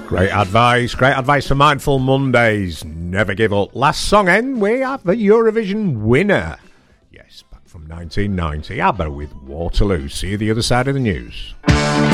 Great advice for Mindful Mondays. Never give up. Last song in, we have the Eurovision winner. Yes, back from 1990, ABBA with Waterloo. See you the other side of the news.